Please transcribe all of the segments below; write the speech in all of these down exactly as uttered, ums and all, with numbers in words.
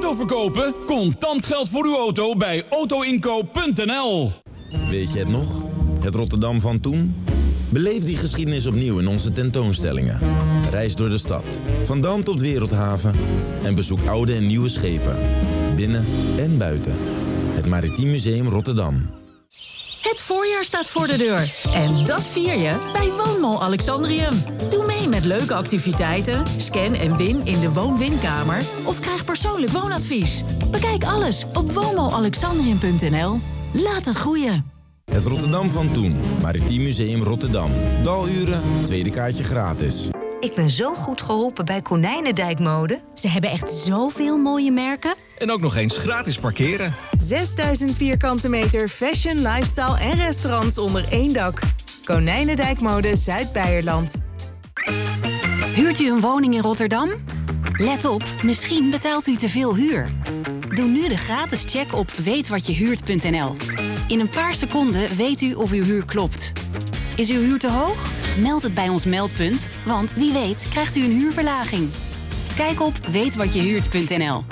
auto verkopen? Contant geld voor uw auto bij autoinkoop punt n l. Weet je het nog? Het Rotterdam van toen? Beleef die geschiedenis opnieuw in onze tentoonstellingen. Reis door de stad, van Dam tot Wereldhaven. En bezoek oude en nieuwe schepen. Binnen en buiten. Het Maritiem Museum Rotterdam. Het voorjaar staat voor de deur. En dat vier je bij Woonmall Alexandrium. Doe mee met leuke activiteiten, scan en win in de woon-winkamer of krijg persoonlijk woonadvies. Bekijk alles op woonmall alexandrium punt n l. Laat het groeien. Het Rotterdam van toen. Maritiem Museum Rotterdam. Daluren, tweede kaartje gratis. Ik ben zo goed geholpen bij Konijnendijkmode. Ze hebben echt zoveel mooie merken. En ook nog eens gratis parkeren. zesduizend vierkante meter fashion, lifestyle en restaurants onder één dak. Konijnendijkmode Zuid-Beierland. Huurt u een woning in Rotterdam? Let op, misschien betaalt u te veel huur. Doe nu de gratis check op weet wat je huurt punt n l. In een paar seconden weet u of uw huur klopt. Is uw huur te hoog? Meld het bij ons meldpunt, want wie weet krijgt u een huurverlaging. Kijk op weet wat je huurt punt n l.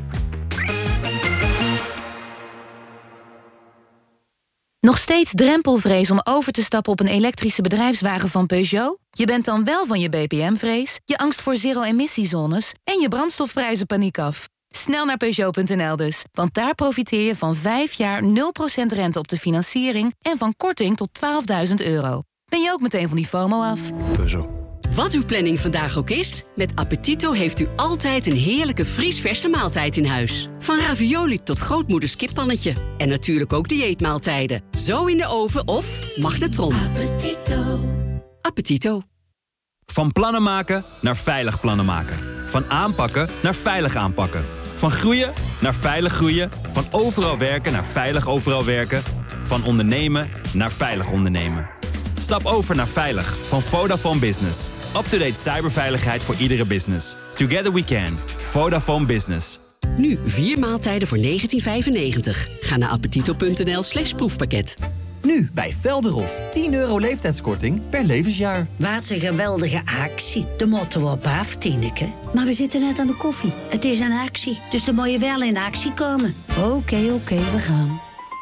Nog steeds drempelvrees om over te stappen op een elektrische bedrijfswagen van Peugeot? Je bent dan wel van je B P M-vrees, je angst voor zero-emissiezones en je brandstofprijzenpaniek af. Snel naar Peugeot punt n l dus, want daar profiteer je van vijf jaar nul procent rente op de financiering en van korting tot twaalfduizend euro. Ben je ook meteen van die FOMO af? Peugeot. Wat uw planning vandaag ook is, met Appetito heeft u altijd een heerlijke vriesverse maaltijd in huis. Van ravioli tot grootmoeders kippannetje. En natuurlijk ook dieetmaaltijden. Zo in de oven of magnetron. Appetito. Appetito. Van plannen maken naar veilig plannen maken. Van aanpakken naar veilig aanpakken. Van groeien naar veilig groeien. Van overal werken naar veilig overal werken. Van ondernemen naar veilig ondernemen. Stap over naar Veilig van Vodafone Business. Up-to-date cyberveiligheid voor iedere business. Together we can. Vodafone Business. Nu vier maaltijden voor negentien vijfennegentig. Ga naar appetito punt n l slash proefpakket. Nu bij Velderhof. tien euro leeftijdskorting per levensjaar. Wat een geweldige actie. De moeten we op af, Tineke. Maar we zitten net aan de koffie. Het is een actie, dus dan moet je wel in actie komen. Oké, okay, oké, okay, we gaan.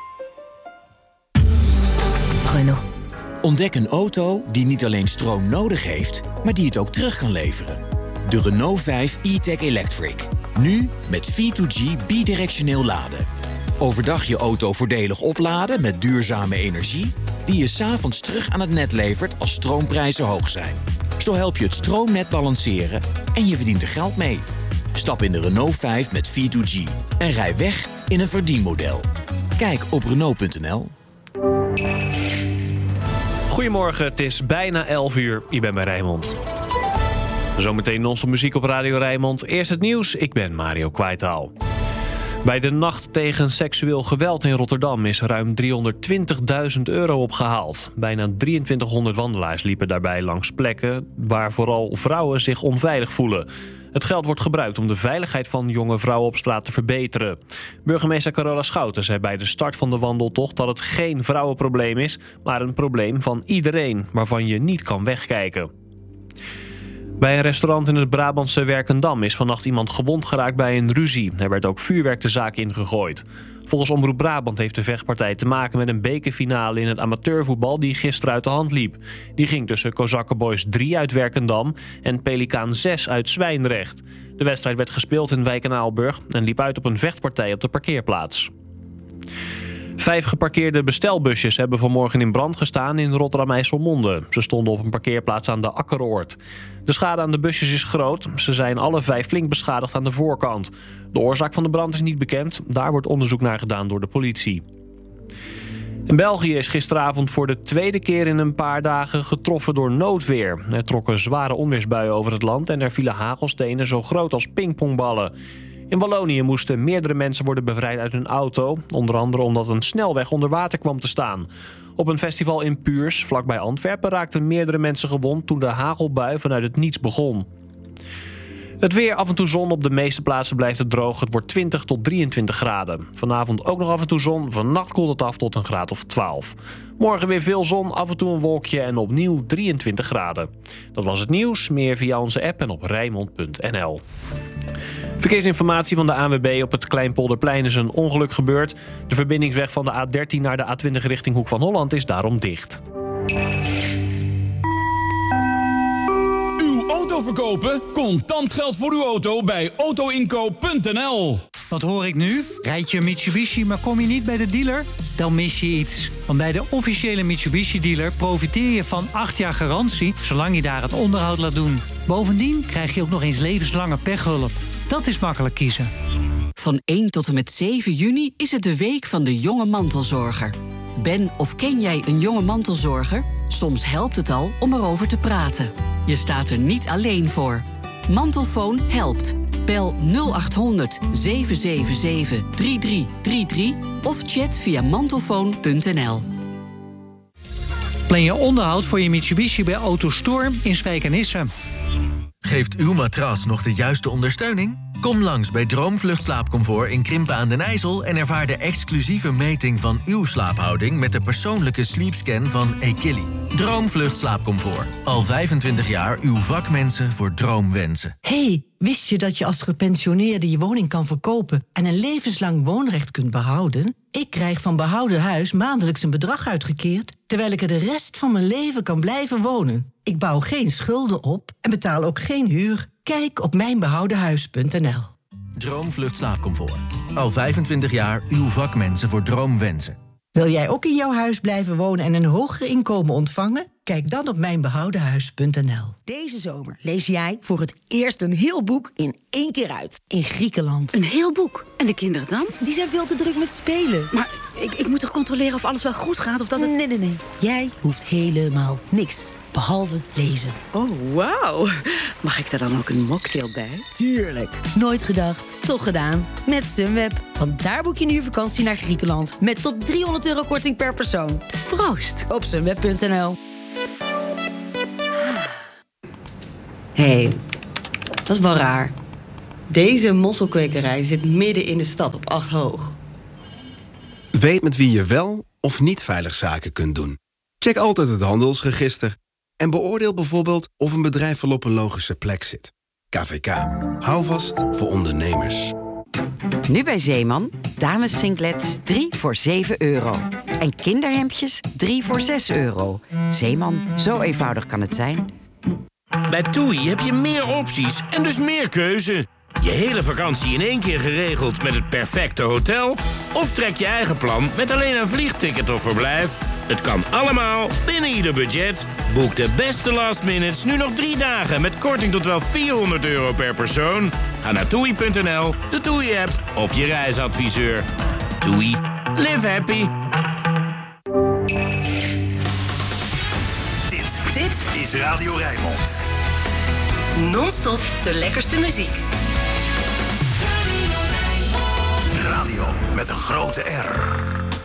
Renault. Ontdek een auto die niet alleen stroom nodig heeft, maar die het ook terug kan leveren. De Renault vijf e-tech Electric. Nu met V twee G bidirectioneel laden. Overdag je auto voordelig opladen met duurzame energie, die je 's avonds terug aan het net levert als stroomprijzen hoog zijn. Zo help je het stroomnet balanceren en je verdient er geld mee. Stap in de Renault vijf met V twee G en rij weg in een verdienmodel. Kijk op Renault punt n l. Goedemorgen, het is bijna elf uur. Ik ben bij Rijnmond. Zometeen non-stop muziek op Radio Rijnmond. Eerst het nieuws, ik ben Mario Kwijtaal. Bij de nacht tegen seksueel geweld in Rotterdam is ruim driehonderdtwintigduizend euro opgehaald. Bijna drieëntwintighonderd wandelaars liepen daarbij langs plekken waar vooral vrouwen zich onveilig voelen. Het geld wordt gebruikt om de veiligheid van jonge vrouwen op straat te verbeteren. Burgemeester Carola Schouten zei bij de start van de wandeltocht dat het geen vrouwenprobleem is, maar een probleem van iedereen, waarvan je niet kan wegkijken. Bij een restaurant in het Brabantse Werkendam is vannacht iemand gewond geraakt bij een ruzie. Er werd ook vuurwerk de zaak ingegooid. Volgens Omroep Brabant heeft de vechtpartij te maken met een bekerfinale in het amateurvoetbal die gisteren uit de hand liep. Die ging tussen Kozakkenboys drie uit Werkendam en Pelikaan zes uit Zwijndrecht. De wedstrijd werd gespeeld in Wijk en Aalburg en liep uit op een vechtpartij op de parkeerplaats. Vijf geparkeerde bestelbusjes hebben vanmorgen in brand gestaan in Rotterdam-IJsselmonde. Ze stonden op een parkeerplaats aan de Akkeroord. De schade aan de busjes is groot. Ze zijn alle vijf flink beschadigd aan de voorkant. De oorzaak van de brand is niet bekend. Daar wordt onderzoek naar gedaan door de politie. In België is gisteravond voor de tweede keer in een paar dagen getroffen door noodweer. Er trokken zware onweersbuien over het land en er vielen hagelstenen zo groot als pingpongballen. In Wallonië moesten meerdere mensen worden bevrijd uit hun auto. Onder andere omdat een snelweg onder water kwam te staan. Op een festival in Puurs, vlakbij Antwerpen, raakten meerdere mensen gewond toen de hagelbui vanuit het niets begon. Het weer, af en toe zon. Op de meeste plaatsen blijft het droog. Het wordt twintig tot drieëntwintig graden. Vanavond ook nog af en toe zon. Vannacht koelt het af tot een graad of twaalf. Morgen weer veel zon, af en toe een wolkje en opnieuw drieëntwintig graden. Dat was het nieuws. Meer via onze app en op Rijnmond punt n l. Verkeersinformatie van de A N W B. Op het Kleinpolderplein is een ongeluk gebeurd. De verbindingsweg van de A dertien naar de A twintig richting Hoek van Holland is daarom dicht. Uw auto verkopen? Contant geld voor uw auto bij auto inco punt n l. Wat hoor ik nu? Rijd je een Mitsubishi, maar kom je niet bij de dealer? Dan mis je iets. Want bij de officiële Mitsubishi-dealer profiteer je van acht jaar garantie, zolang je daar het onderhoud laat doen. Bovendien krijg je ook nog eens levenslange pechhulp. Dat is makkelijk kiezen. Van één tot en met zeven juni is het de week van de jonge mantelzorger. Ben of ken jij een jonge mantelzorger? Soms helpt het al om erover te praten. Je staat er niet alleen voor. Mantelfoon helpt. Bel nul acht honderd zeven zeven zeven drie drie drie drie of chat via mantelfoon punt n l. Plan je onderhoud voor je Mitsubishi bij AutoStore in Spijkenisse. Geeft uw matras nog de juiste ondersteuning? Kom langs bij Droomvlucht Slaapcomfort in Krimpen aan den IJssel en ervaar de exclusieve meting van uw slaaphouding met de persoonlijke sleepscan van Equilly. Droomvlucht Slaapcomfort. Al vijfentwintig jaar uw vakmensen voor droomwensen. Hey, wist je dat je als gepensioneerde je woning kan verkopen en een levenslang woonrecht kunt behouden? Ik krijg van Behouden Huis maandelijks een bedrag uitgekeerd, terwijl ik er de rest van mijn leven kan blijven wonen. Ik bouw geen schulden op en betaal ook geen huur. Kijk op mijn behouden huis punt n l. Droomvlucht Slaapcomfort. Al vijfentwintig jaar uw vakmensen voor droomwensen. Wil jij ook in jouw huis blijven wonen en een hoger inkomen ontvangen? Kijk dan op mijn behouden huis punt n l. Deze zomer lees jij voor het eerst een heel boek in één keer uit. In Griekenland. Een heel boek? En de kinderen dan? Die zijn veel te druk met spelen. Maar ik, ik moet toch controleren of alles wel goed gaat? Of dat het... Nee, nee, nee. Jij hoeft helemaal niks. Behalve lezen. Oh, wauw. Mag ik daar dan ook een mocktail bij? Tuurlijk. Nooit gedacht, toch gedaan. Met Sunweb. Want daar boek je nu je vakantie naar Griekenland. Met tot driehonderd euro korting per persoon. Proost. Op sunweb punt n l. Hé, hey, dat is wel raar. Deze mosselkwekerij zit midden in de stad op acht hoog. Weet met wie je wel of niet veilig zaken kunt doen. Check altijd het handelsregister. En beoordeel bijvoorbeeld of een bedrijf wel op een logische plek zit. K V K. Hou vast voor ondernemers. Nu bij Zeeman. Dames singlets drie voor zeven euro. En kinderhemdjes drie voor zes euro. Zeeman, zo eenvoudig kan het zijn. Bij TUI heb je meer opties en dus meer keuze. Je hele vakantie in één keer geregeld met het perfecte hotel? Of trek je eigen plan met alleen een vliegticket of verblijf? Het kan allemaal binnen ieder budget. Boek de beste last minutes nu nog drie dagen met korting tot wel vierhonderd euro per persoon. Ga naar toei punt n l, de TUI-app of je reisadviseur. TUI. Live happy. Dit, dit is Radio Rijnmond. Non-stop de lekkerste muziek. Radio met een grote R.